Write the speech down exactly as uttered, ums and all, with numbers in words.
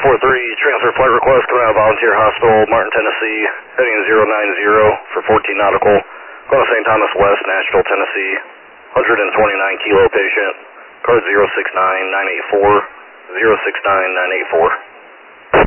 four three, transfer flight request coming out of Volunteer Hospital, Martin, Tennessee, heading zero nine zero for fourteen nautical, going to Saint Thomas West, Nashville, Tennessee, one hundred twenty-nine kilo patient, card zero six nine nine eight four, zero six nine nine eight four.